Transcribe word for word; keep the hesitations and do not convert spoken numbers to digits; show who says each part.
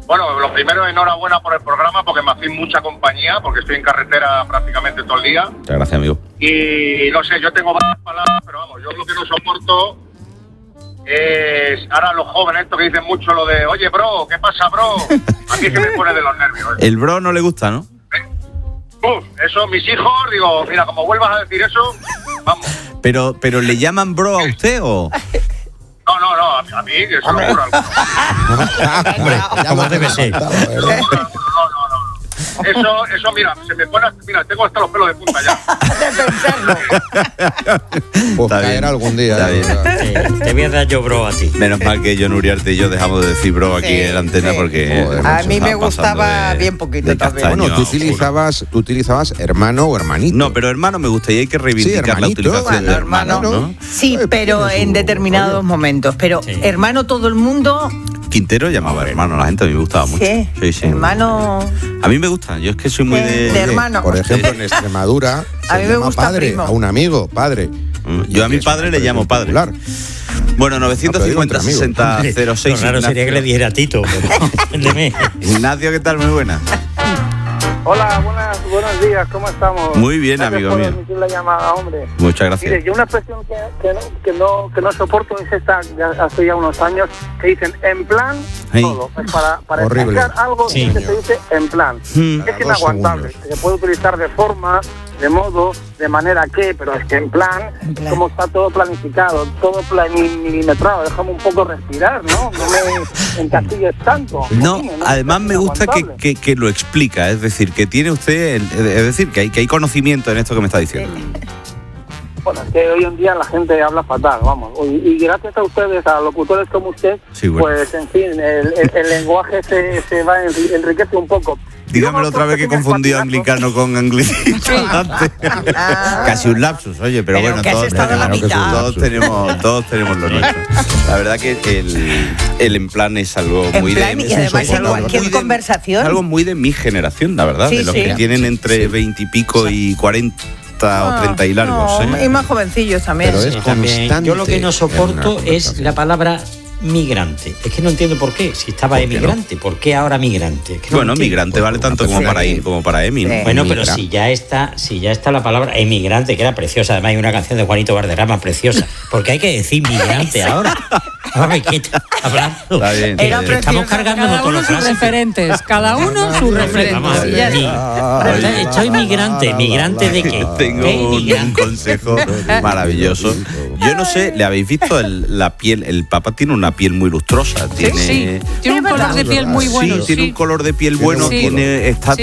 Speaker 1: Bueno, lo primero, enhorabuena por el programa, porque me hacéis mucha compañía, porque estoy en carretera prácticamente todo el día.
Speaker 2: Muchas gracias, amigo.
Speaker 1: Y no sé, yo tengo varias palabras, pero vamos, yo lo que no soporto es ahora los jóvenes, estos que dicen mucho lo de, oye, bro, ¿qué pasa, bro? A mí es que me pone de los nervios. ¿eh?
Speaker 2: El bro no le gusta, ¿no?
Speaker 1: Uf, eso, mis hijos, digo, mira, como vuelvas a decir eso, vamos.
Speaker 2: Pero, pero ¿le llaman bro a usted o...?
Speaker 1: No, no, no, a, a mí, que se lo juro.
Speaker 3: Hombre, como debe ser.
Speaker 1: No, no, no, no. Eso, eso, mira, se me pone, mira, tengo hasta los pelos de punta ya.
Speaker 4: De pensarlo.
Speaker 5: Pues caerá algún día.
Speaker 2: Está bien.
Speaker 3: Eh, te voy a dar yo bro a ti.
Speaker 2: Menos mal que yo, Nuriarte y yo dejamos de decir bro aquí
Speaker 4: Sí,
Speaker 2: en la antena
Speaker 4: sí.
Speaker 2: porque...
Speaker 5: Joder,
Speaker 4: A
Speaker 2: nos
Speaker 4: mí me
Speaker 2: está
Speaker 4: gustaba
Speaker 2: pasando de-
Speaker 4: bien poquito
Speaker 2: de
Speaker 4: también.
Speaker 2: castaño
Speaker 5: Bueno, tú
Speaker 2: a oscuro.
Speaker 5: utilizabas, tú utilizabas hermano o hermanito.
Speaker 2: No, pero hermano me gusta y hay que reivindicar
Speaker 5: Sí,
Speaker 2: la
Speaker 5: hermanito.
Speaker 2: utilización
Speaker 4: Bueno,
Speaker 2: de hermano,
Speaker 4: hermano.
Speaker 2: ¿no?
Speaker 4: Sí,
Speaker 5: Eh,
Speaker 4: pero
Speaker 5: tiene
Speaker 4: en
Speaker 5: su
Speaker 4: determinados
Speaker 5: rollo.
Speaker 4: momentos. Pero
Speaker 3: Sí.
Speaker 4: hermano, todo el mundo.
Speaker 2: Quintero llamaba hermano a la gente, a mí me gustaba mucho.
Speaker 4: Sí,
Speaker 2: Sí, sí.
Speaker 4: hermano.
Speaker 2: A mí me gusta, yo es que soy muy
Speaker 4: Sí,
Speaker 2: de...
Speaker 4: de
Speaker 5: Oye,
Speaker 4: hermano.
Speaker 5: Por ejemplo, en Extremadura se
Speaker 4: A mí me
Speaker 5: llama
Speaker 4: gusta
Speaker 5: padre,
Speaker 4: primo.
Speaker 5: a un amigo, padre.
Speaker 2: Yo a mi
Speaker 5: Es
Speaker 2: padre le
Speaker 5: una
Speaker 2: llamo padre.
Speaker 5: popular.
Speaker 2: Bueno, novecientos cincuenta, sesenta, cero seis.
Speaker 3: Lo raro sería que le dijera Tito, pero entiéndeme.
Speaker 2: Ignacio, ¿qué tal? Muy buena.
Speaker 6: Hola, buenas, buenos días, ¿cómo estamos?
Speaker 2: Muy bien,
Speaker 6: Gracias
Speaker 2: amigo
Speaker 6: por
Speaker 2: mío.
Speaker 6: emitir la llamada, hombre.
Speaker 2: Muchas gracias.
Speaker 6: Mire, yo una expresión que, que, no, que, no, que no soporto es esta, ya hace ya unos años, que dicen en plan
Speaker 2: Ay.
Speaker 6: todo. Pues para para
Speaker 5: Horrible.
Speaker 6: explicar algo
Speaker 3: Sí.
Speaker 6: que se dice en plan.
Speaker 2: Hmm.
Speaker 5: Cada
Speaker 6: Es
Speaker 5: dos
Speaker 6: inaguantable.
Speaker 5: segundos.
Speaker 6: Se puede utilizar de forma, de modo, de manera que, pero es que en plan,
Speaker 4: En plan.
Speaker 6: como está todo planificado, todo plan- milimetrado, déjame un poco respirar, ¿no? No me encastilles tanto.
Speaker 2: No,
Speaker 6: Coño,
Speaker 2: además
Speaker 6: Es
Speaker 2: me gusta que,
Speaker 6: inaguantable.
Speaker 2: que, que lo explica, es decir, que tiene usted, el- es decir, que hay, que hay conocimiento en esto que me está diciendo.
Speaker 6: Bueno, es que hoy en día la gente habla fatal, vamos. Y, y gracias a ustedes, a locutores como usted,
Speaker 2: Sí, bueno.
Speaker 6: pues en fin, el, el- el lenguaje se, se va enri- enriquece un poco.
Speaker 2: Dígamelo otra vez que confundió anglicano con anglicito antes.
Speaker 4: Ah.
Speaker 2: Casi un lapsus, oye, pero,
Speaker 4: Pero
Speaker 2: bueno,
Speaker 4: que has
Speaker 2: todos,
Speaker 4: estado en la
Speaker 2: claro que
Speaker 4: mitad.
Speaker 2: todos tenemos, todos tenemos lo nuestro. La verdad que el, el en plan es algo
Speaker 4: En
Speaker 2: muy
Speaker 4: plan,
Speaker 2: de...
Speaker 4: y además
Speaker 2: es
Speaker 4: en
Speaker 2: algo
Speaker 4: cualquier
Speaker 2: muy de-
Speaker 4: conversación.
Speaker 2: es algo muy de mi generación, la verdad,
Speaker 4: Sí,
Speaker 2: de los
Speaker 4: sí.
Speaker 2: que tienen entre veinte y pico y cuarenta o treinta y largos.
Speaker 4: No,
Speaker 2: ¿eh?
Speaker 4: y más jovencillos también.
Speaker 5: Pero es
Speaker 3: Sí, también.
Speaker 5: constante
Speaker 3: Yo lo que no
Speaker 5: en
Speaker 3: soporto
Speaker 5: una
Speaker 3: es
Speaker 5: conversación.
Speaker 3: la palabra migrante. Es que no entiendo por qué. Si estaba
Speaker 5: ¿Por qué no?
Speaker 3: emigrante, ¿por qué ahora migrante? Es que no
Speaker 2: Bueno,
Speaker 3: entiendo.
Speaker 2: migrante vale tanto como
Speaker 4: Sí.
Speaker 2: para, I- como para Emi, ¿no?
Speaker 4: Sí.
Speaker 3: Bueno, pero
Speaker 5: Emigra.
Speaker 3: si ya está, si ya está la palabra emigrante, que era preciosa, además hay una canción de Juanito Valderrama preciosa, porque hay que decir migrante ahora. Ay, ¿qué estás hablando?
Speaker 2: Está bien.
Speaker 4: Era
Speaker 3: Que estamos
Speaker 4: preciosa.
Speaker 3: cargándonos
Speaker 7: Cada
Speaker 3: con
Speaker 7: uno
Speaker 3: los
Speaker 7: sus
Speaker 3: clásicos.
Speaker 7: referentes, cada uno sus
Speaker 3: Hombre,
Speaker 7: referentes.
Speaker 3: vamos a
Speaker 7: y
Speaker 3: ver,
Speaker 7: ya
Speaker 3: ni-
Speaker 7: está.
Speaker 3: Estoy migrante, migrante de qué?
Speaker 2: Tengo
Speaker 3: ¿Qué
Speaker 2: un, un
Speaker 3: migrante?
Speaker 2: consejo maravilloso. Yo no sé, ¿le habéis visto el- la piel? El Papa tiene una piel muy lustrosa. Tiene,
Speaker 7: Sí, tiene un
Speaker 4: Es
Speaker 7: color
Speaker 4: verdad.
Speaker 7: de piel muy bueno.
Speaker 2: sí, tiene un color de piel bueno,
Speaker 7: Sí.
Speaker 2: tiene, está
Speaker 7: Sí.